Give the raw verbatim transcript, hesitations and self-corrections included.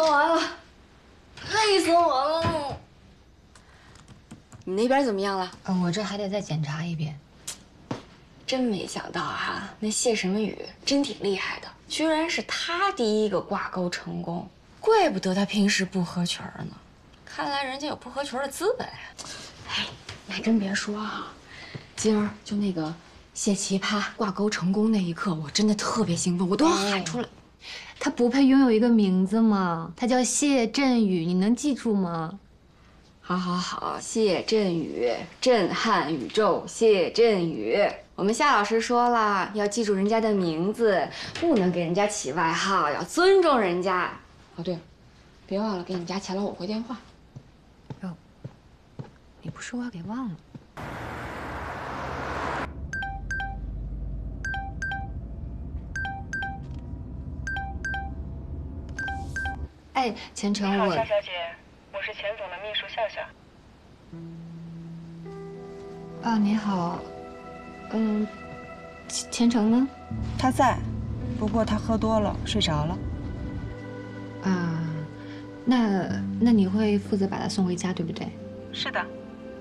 弄完了，累死我了。你那边怎么样了？ 嗯，我这还得再检查一遍。 真没想到哈，那谢什么雨真挺厉害的，居然是他第一个挂钩成功，怪不得他平时不合群呢。看来人家有不合群的资本呀。哎，你还真别说啊，今儿就那个谢奇葩挂钩成功那一刻，我真的特别兴奋，我都要喊出来。 他不配拥有一个名字吗？他叫谢振宇，你能记住吗？ 好，好，好，谢振宇，震撼宇宙，谢振宇。我们夏老师说了，要记住人家的名字，不能给人家起外号，要尊重人家。哦，对了，别忘了给你家钱老五回电话。 哟，你不说我给忘了。哎，钱程，我。 你好，夏小姐，我是钱总的秘书笑笑。 啊，你好，嗯，钱钱程呢？ 他在，不过他喝多了，睡着了。 啊，那那你会负责把他送回家，对不对？ 是的。